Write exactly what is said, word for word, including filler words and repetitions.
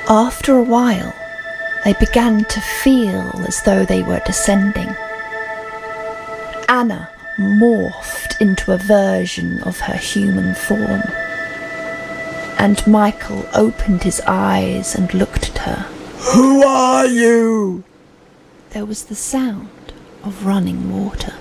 After a while, they began to feel as though they were descending. Anna morphed into a version of her human form, and Michael opened his eyes and looked at her. "Who are you?" There was the sound of running water.